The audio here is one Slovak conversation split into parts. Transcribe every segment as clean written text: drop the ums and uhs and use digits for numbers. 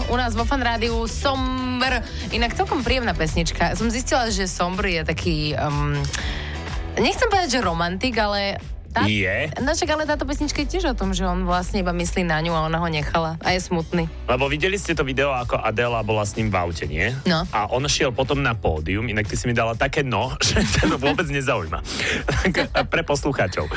u nás vo Fan Rádiu Sombr. Inak celkom príjemná pesnička. Som zistila, že Sombr je taký... nechcem povedať, že romantik, ale... No čak, ale táto pesnička je tiež o tom, že on vlastne iba myslí na ňu a ona ho nechala a je smutný. Lebo videli ste to video, ako Adela bola s ním v aute, nie? No. A on šiel potom na pódium, inak ty si mi dala také že to vôbec nezaujíma. Pre poslucháčov.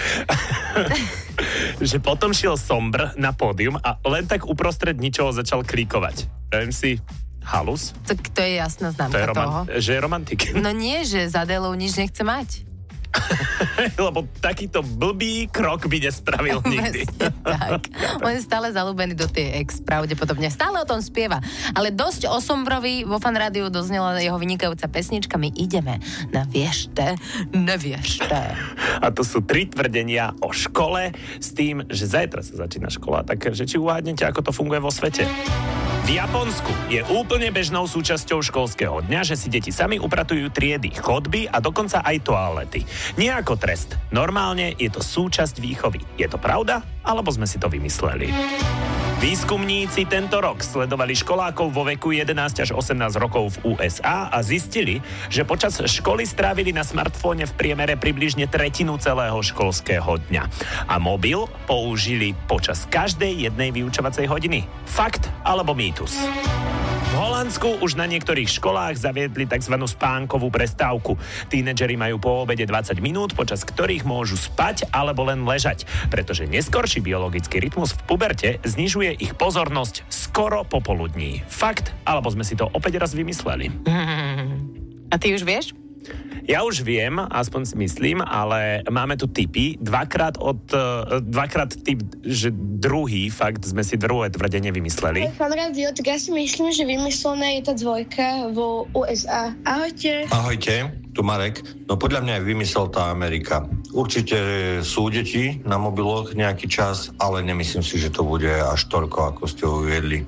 Že potom šiel Sombr na pódium a len tak uprostred ničoho začal kríkovať. Poviem si... halus? Tak to je jasná známka toho. Že je romantik. No nie, že za Adelou nič nechce mať. Lebo takýto blbý krok by nespravil nikdy. Tak. On je stále zalúbený do tej ex, pravdepodobne. Stále o tom spieva. Ale dosť o Sombrovi vo Fan Rádiu doznela jeho vynikajúca pesnička. My ideme na viešte, neviešte. A to sú 3 tvrdenia o škole s tým, že zajtra sa začína škola. Takže či uhádnete, ako to funguje vo svete? V Japonsku je úplne bežnou súčasťou školského dňa, že si deti sami upratujú triedy, chodby a dokonca aj toalety. Nie ako trest. Normálne je to súčasť výchovy. Je to pravda? Alebo sme si to vymysleli? Výskumníci tento rok sledovali školákov vo veku 11 až 18 rokov v USA a zistili, že počas školy strávili na smartfóne v priemere približne tretinu celého školského dňa. A mobil použili počas každej jednej vyučovacej hodiny. Fakt alebo mýtus? V Holandsku už na niektorých školách zaviedli tzv. Spánkovú prestávku. Tínedžeri majú po obede 20 minút, počas ktorých môžu spať alebo len ležať, pretože neskorší biologický rytmus v puberte znižuje ich pozornosť skoro popoludní. Fakt, alebo sme si to opäť raz vymysleli? A ty už vieš? Ja už viem, aspoň si myslím, ale máme tu tipy. Dvakrát tip, že druhý fakt sme si druhé tvrdenie vymysleli. Fan Rádio, tak ja si myslím, že vymyslená je tá dvojka vo USA. Ahojte. Ahojte, tu Marek. No podľa mňa je vymysel tá Amerika. Určite sú deti na mobiloch nejaký čas, ale nemyslím si, že to bude až toľko, ako ste uviedli.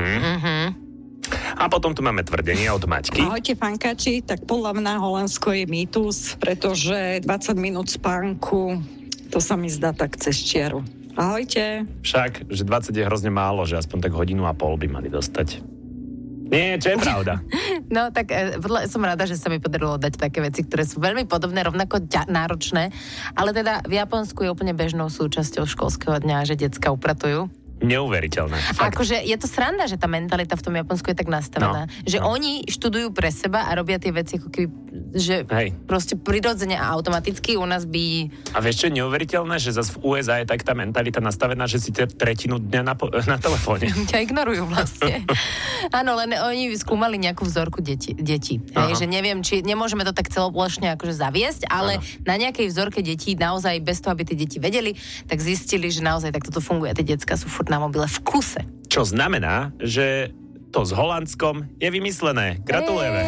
A potom tu máme tvrdenie od Maťky. Ahojte, fankači, tak podľa mňa Holandsko je mýtus, pretože 20 minút spánku, to sa mi zdá tak cez čiaru. Ahojte. Však, že 20 je hrozne málo, že aspoň tak 1,5 hodiny by mali dostať. Nie, čo je pravda? No tak som rada, že sa mi podarilo dať také veci, ktoré sú veľmi podobné, rovnako náročné, ale teda v Japonsku je úplne bežnou súčasťou školského dňa, že decka upratujú. Neuveriteľné. Akože je to sranda, že tá mentalita v tom Japonsku je tak nastavená. Oni študujú pre seba a robia tie veci ako keby, že proste prirodzene a automaticky u nás by... A vieš čo je neuveriteľné, že zase v USA je tak tá mentalita nastavená, že si tretinu dňa na telefóne. Ťa ignorujú vlastne. Áno, len oni skúmali nejakú vzorku detí. Že neviem, či nemôžeme to tak celoplošne akože zaviesť, ale na nejakej vzorke detí naozaj bez toho, aby tie deti vedeli, tak zistili, že naozaj tak toto funguje. Tie decká sú furt na mobile v kuse. Čo znamená, že to s Holandskom je vymyslené. Gratulujeme.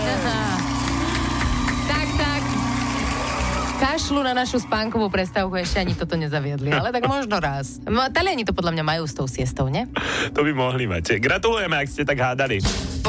Tak. Kašľu na našu spánkovú prestávku, ešte ani toto nezaviedli, ale tak možno raz. Taliani to podľa mňa majú s tou siestou, nie? To by mohli mať. Gratulujeme, ak ste tak hádali.